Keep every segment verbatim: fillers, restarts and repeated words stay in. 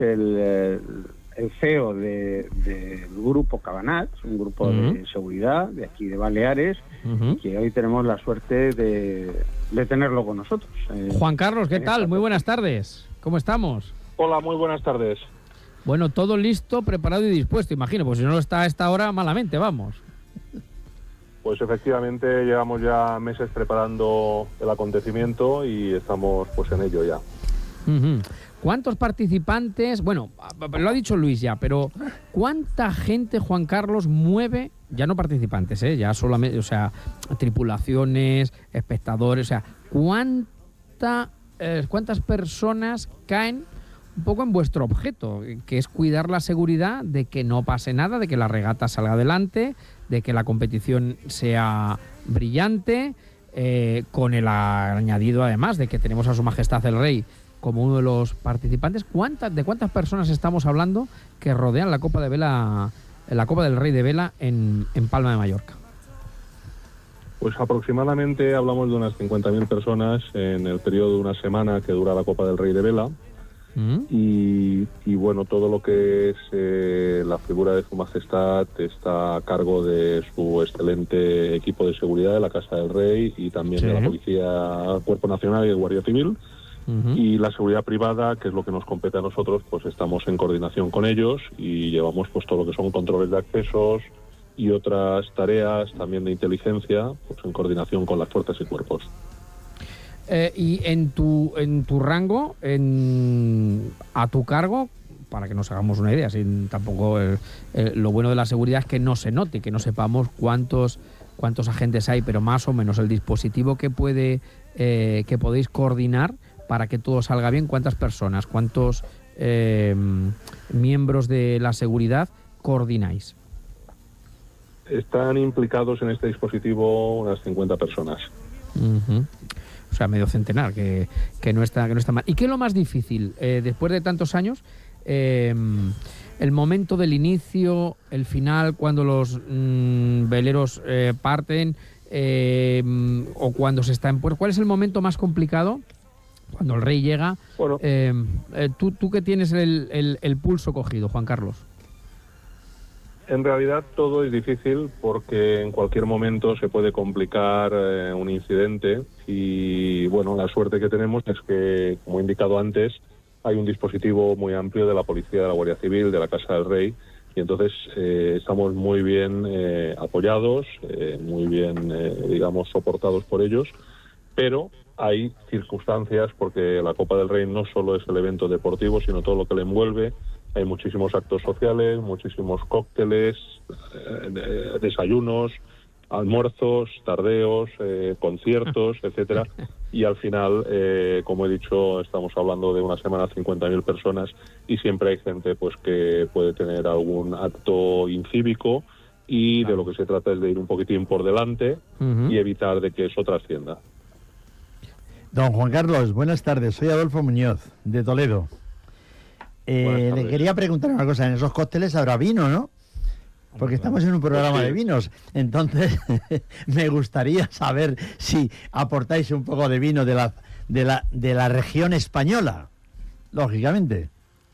el, el, el C E O del de, de Grupo Cabanat, un grupo uh-huh. de seguridad de aquí de Baleares, uh-huh. que hoy tenemos la suerte de, de tenerlo con nosotros. Eh, Juan Carlos, ¿qué tal? Muy buenas tardes. ¿Cómo estamos? Hola, muy buenas tardes. Bueno, todo listo, preparado y dispuesto, imagino, pues si no está a esta hora, malamente, vamos. Pues efectivamente llevamos ya meses preparando el acontecimiento y estamos pues en ello ya. Uh-huh. ¿Cuántos participantes? Bueno, lo ha dicho Luis ya, pero ¿cuánta gente, Juan Carlos, mueve, ya no participantes, eh, ya solamente, o sea, tripulaciones, espectadores, o sea, ¿cuánta, eh, cuántas personas caen un poco en vuestro objeto, que es cuidar la seguridad de que no pase nada, de que la regata salga adelante, de que la competición sea brillante, eh, con el añadido además de que tenemos a Su Majestad el Rey como uno de los participantes? ¿Cuántas, ¿De cuántas personas estamos hablando que rodean la Copa de Vela, la Copa del Rey de Vela en, en Palma de Mallorca? Pues aproximadamente hablamos de unas cincuenta mil personas en el periodo de una semana que dura la Copa del Rey de Vela. ¿Mm? Y, y bueno, todo lo que es eh, la figura de Su Majestad está a cargo de su excelente equipo de seguridad de la Casa del Rey y también sí. de la Policía, Cuerpo Nacional y de Guardia Civil. Uh-huh. Y la seguridad privada, que es lo que nos compete a nosotros, pues estamos en coordinación con ellos y llevamos pues todo lo que son controles de accesos y otras tareas también de inteligencia, pues en coordinación con las fuerzas y cuerpos. Eh, y en tu en tu rango, en, a tu cargo, para que nos hagamos una idea, sin tampoco el, el, lo bueno de la seguridad es que no se note, que no sepamos cuántos cuántos agentes hay, pero más o menos el dispositivo que puede eh, que podéis coordinar para que todo salga bien. ¿Cuántas personas, cuántos eh, miembros de la seguridad coordináis? Están implicados en este dispositivo unas cincuenta personas. Uh-huh. O sea, medio centenar, que, que, no está, que no está mal. ¿Y qué es lo más difícil, eh, después de tantos años, eh, el momento del inicio, el final, cuando los mmm, veleros eh, parten, eh, o cuando se está en puerto? ¿Cuál es el momento más complicado? Cuando el rey llega. Bueno, eh, eh, tú, tú que tienes el, el, el pulso cogido, Juan Carlos. En realidad todo es difícil porque en cualquier momento se puede complicar eh, un incidente y bueno, la suerte que tenemos es que, como he indicado antes, hay un dispositivo muy amplio de la Policía, de la Guardia Civil, de la Casa del Rey y entonces eh, estamos muy bien eh, apoyados, eh, muy bien, eh, digamos, soportados por ellos, pero hay circunstancias porque la Copa del Rey no solo es el evento deportivo, sino todo lo que le envuelve. Hay muchísimos actos sociales, muchísimos cócteles, eh, desayunos, almuerzos, tardeos, eh, conciertos, etcétera. Y al final, eh, como he dicho, estamos hablando de una semana cincuenta mil personas y siempre hay gente pues que puede tener algún acto incívico y de lo que se trata es de ir un poquitín por delante uh-huh. y evitar de que eso trascienda. Don Juan Carlos, buenas tardes. Soy Adolfo Muñoz, de Toledo. Eh, le quería preguntar una cosa, en esos cócteles habrá vino, ¿no? Porque estamos en un programa sí. de vinos, entonces me gustaría saber si aportáis un poco de vino de la, de la, de la región española, lógicamente.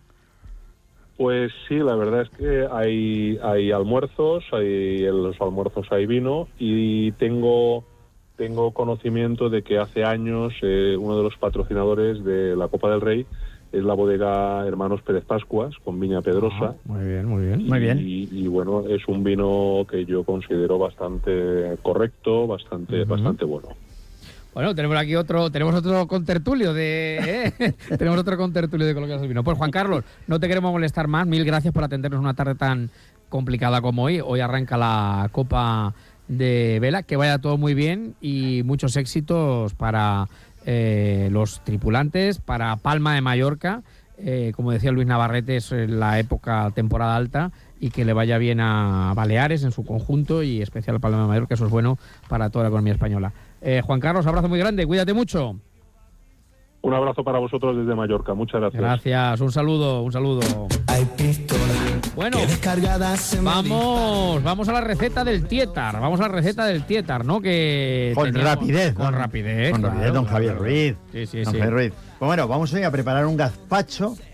Pues sí, la verdad es que hay, hay almuerzos, hay, en los almuerzos hay vino y tengo... Tengo conocimiento de que hace años eh, uno de los patrocinadores de la Copa del Rey es la bodega Hermanos Pérez Pascuas, con Viña Pedrosa. Ah, muy bien, muy bien. Y, muy bien. Y, y bueno, es un vino que yo considero bastante correcto, bastante, uh-huh. bastante bueno. Bueno, tenemos aquí otro, tenemos otro contertulio de, ¿eh? tenemos otro contertulio de colocar el vino. Pues Juan Carlos, no te queremos molestar más. Mil gracias por atendernos una tarde tan complicada como hoy. Hoy arranca la Copa de Vela, que vaya todo muy bien y muchos éxitos para eh, los tripulantes, para Palma de Mallorca, eh, como decía Luis Navarrete, es la época temporada alta y que le vaya bien a Baleares en su conjunto y especial a Palma de Mallorca, eso es bueno para toda la economía española. Eh, Juan Carlos, abrazo muy grande, cuídate mucho. Un abrazo para vosotros desde Mallorca, muchas gracias. Gracias, un saludo, un saludo. Hay pistola. Bueno, vamos, vamos a la receta del Tietar, vamos a la receta del Tietar, ¿no? Que con teníamos, rapidez, con don, rapidez, con claro, rapidez, don claro, Javier claro. Ruiz. Sí, sí, don sí. Javier Ruiz. Pues bueno, vamos hoy a preparar un gazpacho